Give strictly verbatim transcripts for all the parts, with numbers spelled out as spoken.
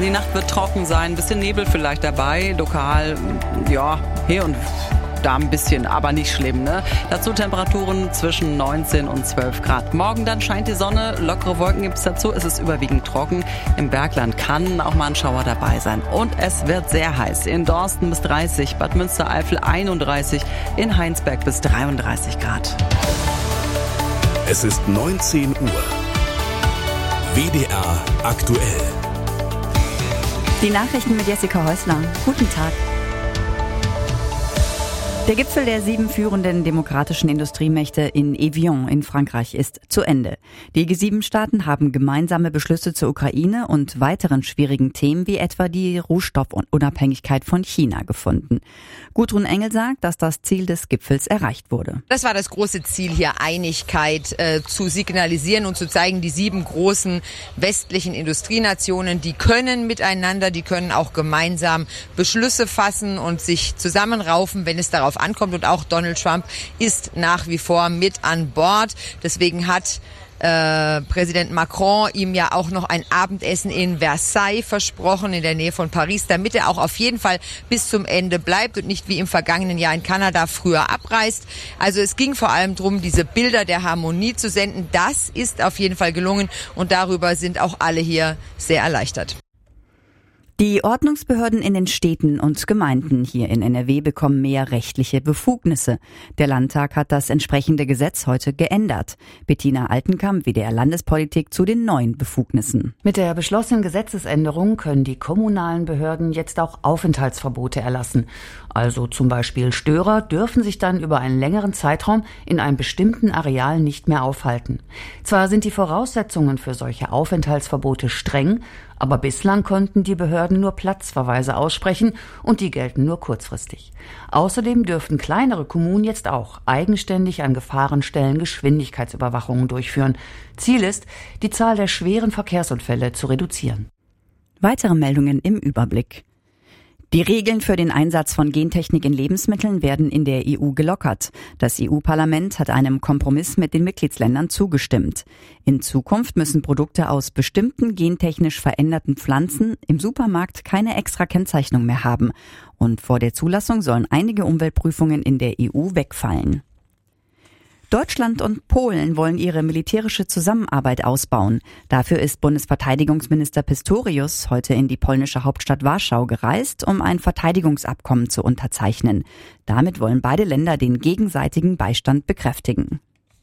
Die Nacht wird trocken sein, ein bisschen Nebel vielleicht dabei, lokal, ja, hier und da ein bisschen, aber nicht schlimm, ne? Dazu Temperaturen zwischen neunzehn und zwölf Grad. Morgen dann scheint die Sonne, lockere Wolken gibt es dazu, es ist überwiegend trocken. Im Bergland kann auch mal ein Schauer dabei sein. Und es wird sehr heiß. In Dorsten bis dreißig, Bad Münstereifel einunddreißig, in Heinsberg bis dreiunddreißig Grad. Es ist neunzehn Uhr. W D R aktuell. Die Nachrichten mit Jessica Häusler. Guten Tag. Der Gipfel der sieben führenden demokratischen Industriemächte in Evian in Frankreich ist zu Ende. Die G sieben Staaten haben gemeinsame Beschlüsse zur Ukraine und weiteren schwierigen Themen wie etwa die Rohstoffunabhängigkeit von China gefunden. Gudrun Engel sagt, dass das Ziel des Gipfels erreicht wurde. Das war das große Ziel hier, Einigkeit äh, zu signalisieren und zu zeigen, die sieben großen westlichen Industrienationen, die können miteinander, die können auch gemeinsam Beschlüsse fassen und sich zusammenraufen, wenn es darauf ankommt. Und auch Donald Trump ist nach wie vor mit an Bord. Deswegen hat äh, Präsident Macron ihm ja auch noch ein Abendessen in Versailles versprochen, in der Nähe von Paris, damit er auch auf jeden Fall bis zum Ende bleibt und nicht wie im vergangenen Jahr in Kanada früher abreist. Also es ging vor allem darum, diese Bilder der Harmonie zu senden. Das ist auf jeden Fall gelungen und darüber sind auch alle hier sehr erleichtert. Die Ordnungsbehörden in den Städten und Gemeinden hier in N R W bekommen mehr rechtliche Befugnisse. Der Landtag hat das entsprechende Gesetz heute geändert. Bettina Altenkamp, W D R Landespolitik, zu den neuen Befugnissen. Mit der beschlossenen Gesetzesänderung können die kommunalen Behörden jetzt auch Aufenthaltsverbote erlassen. Also zum Beispiel Störer dürfen sich dann über einen längeren Zeitraum in einem bestimmten Areal nicht mehr aufhalten. Zwar sind die Voraussetzungen für solche Aufenthaltsverbote streng, aber bislang konnten die Behörden nur Platzverweise aussprechen und die gelten nur kurzfristig. Außerdem dürften kleinere Kommunen jetzt auch eigenständig an Gefahrenstellen Geschwindigkeitsüberwachungen durchführen. Ziel ist, die Zahl der schweren Verkehrsunfälle zu reduzieren. Weitere Meldungen im Überblick. Die Regeln für den Einsatz von Gentechnik in Lebensmitteln werden in der E U gelockert. Das E U-Parlament hat einem Kompromiss mit den Mitgliedsländern zugestimmt. In Zukunft müssen Produkte aus bestimmten gentechnisch veränderten Pflanzen im Supermarkt keine extra Kennzeichnung mehr haben. Und vor der Zulassung sollen einige Umweltprüfungen in der E U wegfallen. Deutschland und Polen wollen ihre militärische Zusammenarbeit ausbauen. Dafür ist Bundesverteidigungsminister Pistorius heute in die polnische Hauptstadt Warschau gereist, um ein Verteidigungsabkommen zu unterzeichnen. Damit wollen beide Länder den gegenseitigen Beistand bekräftigen.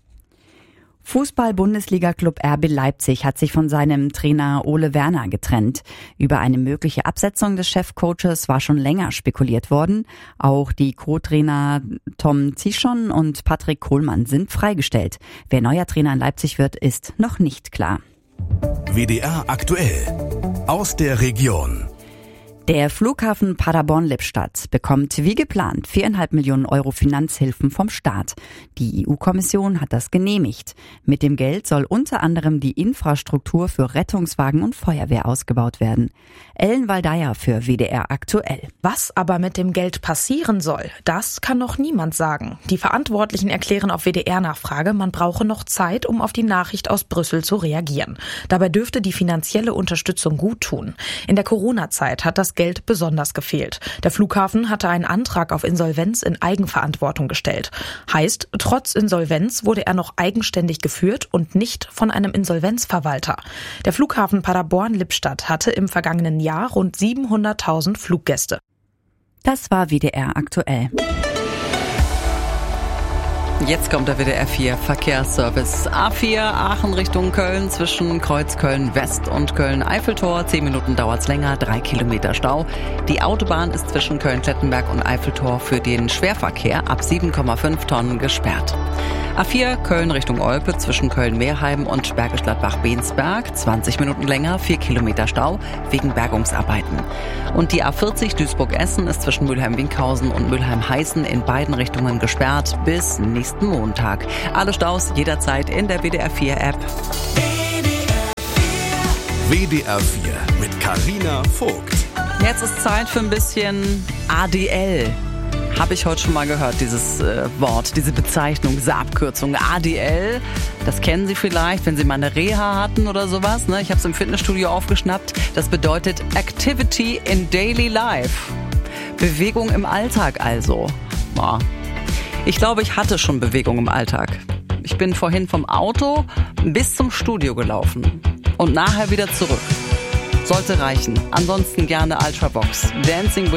Fußball-Bundesliga-Club R B Leipzig hat sich von seinem Trainer Ole Werner getrennt. Über eine mögliche Absetzung des Chefcoaches war schon länger spekuliert worden. Auch die Co-Trainer Tom Zischon und Patrick Kohlmann sind freigestellt. Wer neuer Trainer in Leipzig wird, ist noch nicht klar. W D R aktuell aus der Region. Der Flughafen Paderborn-Lippstadt bekommt wie geplant viereinhalb Millionen Euro Finanzhilfen vom Staat. Die E U-Kommission hat das genehmigt. Mit dem Geld soll unter anderem die Infrastruktur für Rettungswagen und Feuerwehr ausgebaut werden. Ellen Waldeyer für W D R aktuell. Was aber mit dem Geld passieren soll, das kann noch niemand sagen. Die Verantwortlichen erklären auf W D R-Nachfrage, man brauche noch Zeit, um auf die Nachricht aus Brüssel zu reagieren. Dabei dürfte die finanzielle Unterstützung gut tun. In der Corona-Zeit hat das Geld besonders gefehlt. Der Flughafen hatte einen Antrag auf Insolvenz in Eigenverantwortung gestellt. Heißt, trotz Insolvenz wurde er noch eigenständig geführt und nicht von einem Insolvenzverwalter. Der Flughafen Paderborn-Lippstadt hatte im vergangenen Jahr rund siebenhunderttausend Fluggäste. Das war W D R aktuell. Jetzt kommt der W D R vier Verkehrsservice. A vier Aachen Richtung Köln zwischen Kreuz Köln West und Köln Eiffeltor. Zehn Minuten dauert's länger, drei Kilometer Stau. Die Autobahn ist zwischen Köln-Klettenberg und Eiffeltor für den Schwerverkehr ab sieben Komma fünf Tonnen gesperrt. A vier Köln Richtung Olpe zwischen Köln-Meerheim und Bergisch Gladbach-Bensberg. zwanzig Minuten länger, vier Kilometer Stau wegen Bergungsarbeiten. Und die A vierzig Duisburg-Essen ist zwischen Mülheim-Winkhausen und Mülheim-Heißen in beiden Richtungen gesperrt bis nächsten Montag. Alle Staus jederzeit in der W D R vier App. W D R vier mit Carina Vogt. Jetzt ist Zeit für ein bisschen A D L. habe ich heute schon mal gehört, dieses äh, Wort, diese Bezeichnung, diese Abkürzung A D L. Das kennen Sie vielleicht, wenn Sie mal eine Reha hatten oder sowas. Ne? Ich habe es im Fitnessstudio aufgeschnappt. Das bedeutet Activity in Daily Life. Bewegung im Alltag also. Ja. Ich glaube, ich hatte schon Bewegung im Alltag. Ich bin vorhin vom Auto bis zum Studio gelaufen und nachher wieder zurück. Sollte reichen. Ansonsten gerne Ultravox. Dancing with